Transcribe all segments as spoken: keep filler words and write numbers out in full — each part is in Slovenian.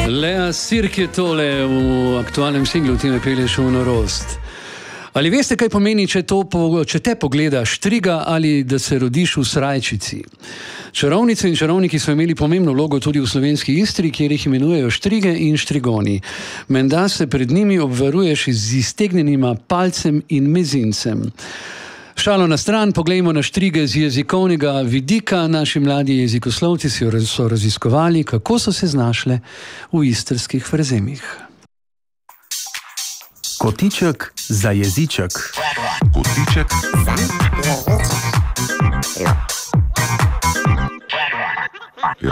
Lea Sirk je tole v aktualnem singlu, ti me pelješ v norost. Ali veste, kaj pomeni, če, to, če te pogleda štriga ali da se rodiš v srajčici? Čarovnice in čarovniki so imeli pomembno vlogo tudi v slovenski Istri, kjer jih imenujejo štrige in štrigoni. Menda se pred njimi obvaruješ z iztegnjenima palcem in mezincem. Šalo na stran, poglejmo na štrige z jezikovnega vidika. Naši mladi jezikoslovci so raziskovali, kako so se znašle v istrskih frazemih. Kotiček za jeziček. Kotiček za jeziček. Ja.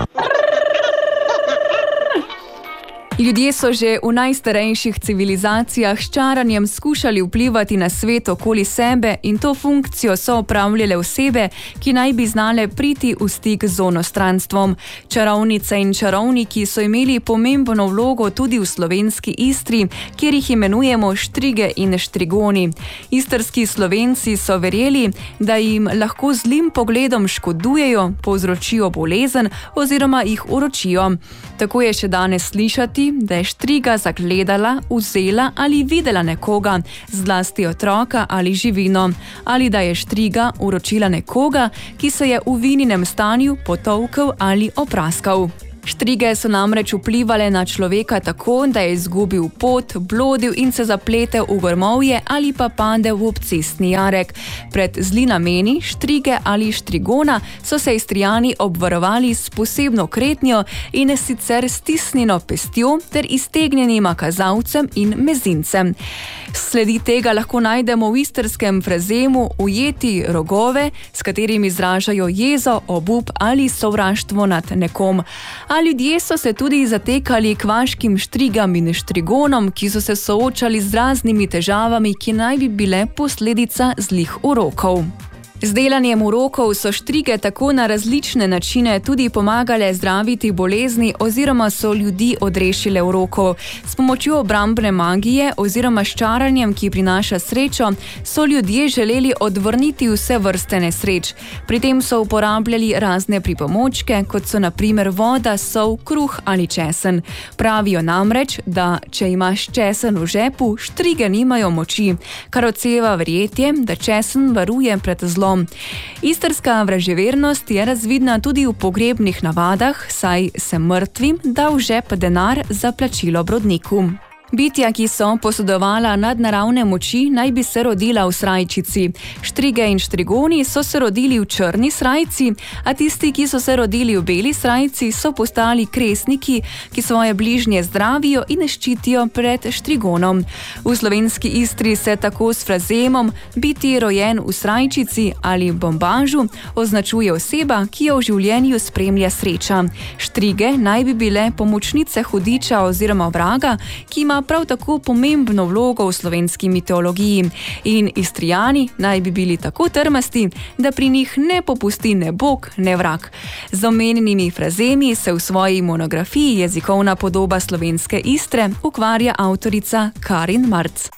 Ljudje so že v najstarejših civilizacijah s čaranjem skušali vplivati na svet okoli sebe in to funkcijo so opravljale osebe, ki naj bi znale priti v stik z onostranstvom. Čarovnice in čarovniki so imeli pomembno vlogo tudi v slovenski Istri, kjer jih imenujemo štrige in štrigoni. Istrski Slovenci so verjeli, da jim lahko z zlim pogledom škodujejo, povzročijo bolezen oziroma jih uročijo. Tako je še danes slišati, da je štriga zagledala, vzela ali videla nekoga, zlasti otroka ali živino, ali da je štriga uročila nekoga, ki se je v vinjenem stanju potolkel ali opraskal. Štrige so namreč vplivale na človeka tako, da je izgubil pot, blodil in se zapletel v grmovje ali pa padel v obcestni jarek. Pred zli nameni štrige ali štrigona so se Istrijani obvarovali s posebno kretnjo in sicer stisnjeno pestjo ter iztegnjenima kazalcem in mezincem. Sledi tega lahko najdemo v istrskem frazemu ujeti rogove, s katerimi izražajo jezo, obup ali sovraštvo nad nekom. A ljudje so se tudi zatekali k vaškim štrigam in štrigonom, ki so se soočali z raznimi težavami, ki naj bi bile posledica zlih urokov. Z delanjem urokov so štrige tako na različne načine tudi pomagale zdraviti bolezni oziroma so ljudi odrešile urokov. S pomočjo obrambne magije oziroma s čaranjem, ki prinaša srečo, so ljudje želeli odvrniti vse vrste nesreč. Pri tem so uporabljali razne pripomočke, kot so na primer voda, sol, kruh ali česen. Pravijo namreč, da če imaš česen v žepu, štrige nimajo moči, kar odseva verjetje, da česen varuje pred zlom. Istrska vraževernost je razvidna tudi v pogrebnih navadah, saj se mrtvim da v žep denar za plačilo brodniku. Bitja, ki so posedovala nadnaravne moči, naj bi se rodila v srajčici. Štrige in štrigoni so se rodili v črni srajci, a tisti, ki so se rodili v beli srajci, so postali kresniki, ki svoje bližnje zdravijo in ščitijo pred štrigonom. V slovenski Istri se tako s frazemom biti rojen v srajčici ali bombažu označuje oseba, ki jo v življenju spremlja sreča. Štrige naj bi bile pomočnice hudiča oziroma vraga, ki ima prav tako pomembno vlogo v slovenski mitologiji. In Istrijani naj bi bili tako trmasti, da pri njih ne popusti ne bog, ne vrag. Z omenjenimi frazemi se v svoji monografiji Jezikovna podoba slovenske Istre ukvarja avtorica Karin Marc.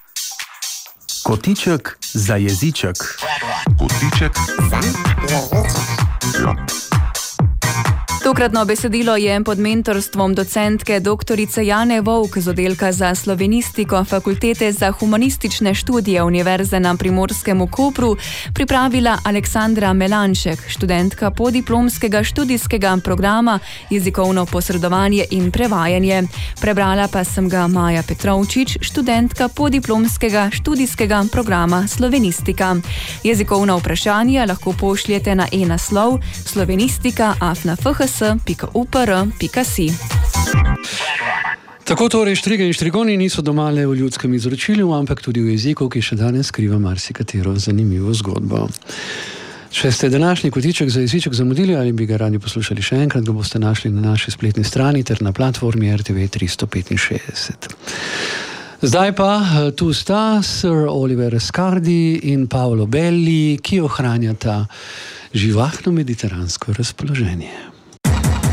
Kotiček za jeziček. Kotiček za jeziček. Ja. Tokratno besedilo je pod mentorstvom docentke doktorice Jane Vovk z oddelka za slovenistiko Fakultete za humanistične študije Univerze na Primorskem v Kopru pripravila Aleksandra Melanšek, študentka podiplomskega študijskega programa Jezikovno posredovanje in prevajanje. Prebrala pa sem ga Maja Petrovčič, študentka podiplomskega študijskega programa Slovenistika. Jezikovna vprašanja lahko pošljete na e-naslov slovenistika afna f h s pika u p r pika si. Tako torej štrige in štrigoni niso doma le v ljudskem izročilu, ampak tudi v jeziku, ki še danes skriva marsikatero zanimivo zgodbo. Če ste današnji kotiček za jeziček zamudili ali bi ga radi poslušali še enkrat, ga boste našli na naši spletni strani ter na platformi R T V tristo petinšestdeset. Zdaj pa tu sta Sir Oliver Scardi in Paolo Belli, ki ohranjata živahno mediteransko razpoloženje.